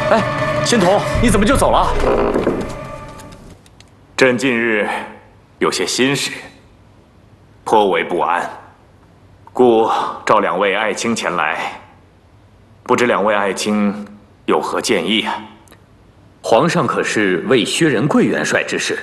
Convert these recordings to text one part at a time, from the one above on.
哎，仙童，你怎么就走了？ 朕近日有些心事，颇为不安，故召两位爱卿前来。不知两位爱卿有何建议啊？ 皇上可是为薛仁贵元帅之事？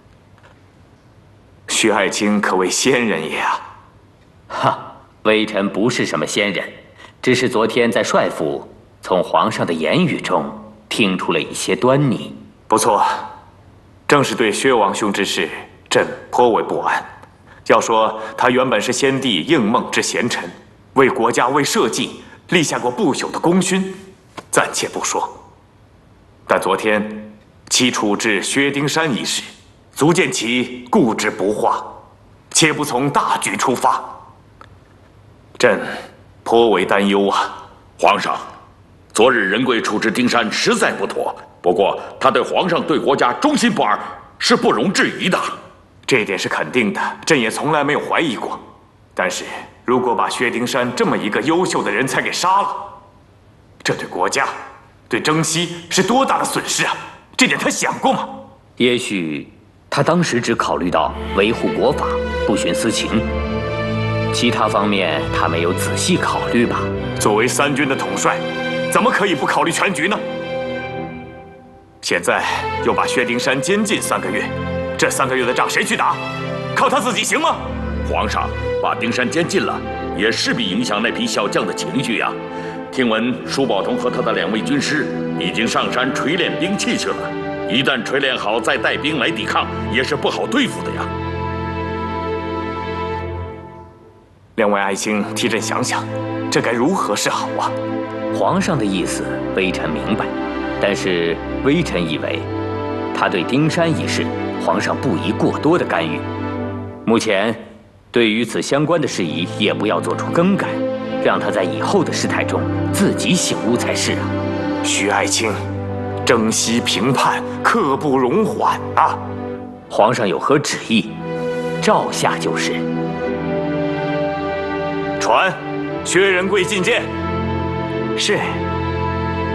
薛爱卿可谓仙人也啊！ 哈，微臣不是什么仙人，只是昨天在帅府从皇上的言语中听出了一些端倪。 不错，正是对薛王兄之事，朕颇为不安。要说他原本是先帝应梦之贤臣，为国家为社稷立下过不朽的功勋，暂且不说。但昨天其处置薛丁山一事，足见其固执不化，切不从大局出发。朕颇为担忧啊！ 皇上，昨日仁贵处置丁山实在不妥，不过他对皇上对国家忠心不二，是不容置疑的。 这一点是肯定的，朕也从来没有怀疑过。但是如果把薛丁山这么一个优秀的人才给杀了，这对国家、对征西是多大的损失啊！这点他想过吗？ 也许他当时只考虑到维护国法，不徇私情，其他方面他没有仔细考虑吧。 作为三军的统帅，怎么可以不考虑全局呢？现在又把薛丁山监禁3个月，这3个月的仗谁去打？靠他自己行吗？ 皇上把丁山监禁了，也势必影响那批小将的情绪呀。听闻舒宝同和他的2位军师已经上山锤炼兵器去了，一旦锤炼好再带兵来抵抗，也是不好对付的呀。 两位爱卿替朕想想，这该如何是好啊？ 皇上的意思微臣明白，但是微臣以为，他对丁山一事，皇上不宜过多的干预。目前，对于此相关的事宜，也不要做出更改，让他在以后的事态中自己醒悟才是啊。 徐爱卿，征西平叛，刻不容缓啊！ 皇上有何旨意，照下就是。 传，薛仁贵觐见。 是。